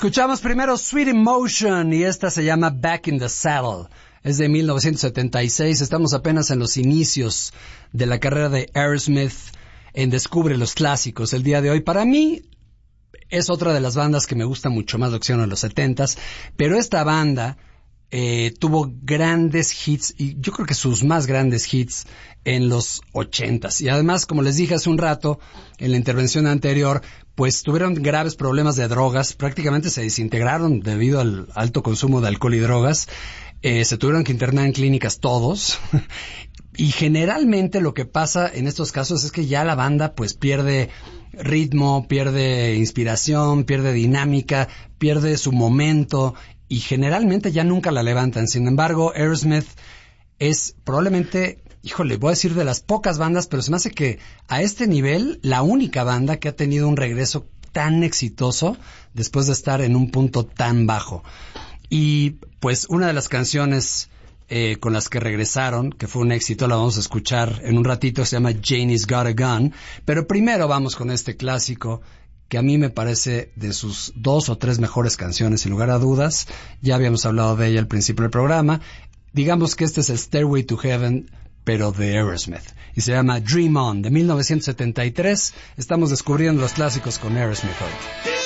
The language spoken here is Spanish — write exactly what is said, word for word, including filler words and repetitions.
Escuchamos primero Sweet Emotion y esta se llama Back in the Saddle. Es de mil novecientos setenta y seis, estamos apenas en los inicios de la carrera de Aerosmith en Descubre los Clásicos el día de hoy. Para mí es otra de las bandas que me gusta mucho más lo que hicieron en los setentas, pero esta banda eh, tuvo grandes hits, y yo creo que sus más grandes hits en los ochentas. Y además, como les dije hace un rato, en la intervención anterior, pues tuvieron graves problemas de drogas, prácticamente se desintegraron debido al alto consumo de alcohol y drogas. Eh, se tuvieron que internar en clínicas todos. Y generalmente lo que pasa en estos casos es que ya la banda pues pierde ritmo, pierde inspiración, pierde dinámica, pierde su momento y generalmente ya nunca la levantan. Sin embargo, Aerosmith es probablemente, híjole, voy a decir de las pocas bandas, pero se me hace que a este nivel la única banda que ha tenido un regreso tan exitoso después de estar en un punto tan bajo. Y pues una de las canciones eh, con las que regresaron, que fue un éxito, la vamos a escuchar en un ratito, se llama Janie's Got a Gun. Pero primero vamos con este clásico que a mí me parece de sus dos o tres mejores canciones, sin lugar a dudas. Ya habíamos hablado de ella al principio del programa. Digamos que este es el Stairway to Heaven, pero de Aerosmith. Y se llama Dream On, de mil novecientos setenta y tres. Estamos descubriendo los clásicos con Aerosmith hoy.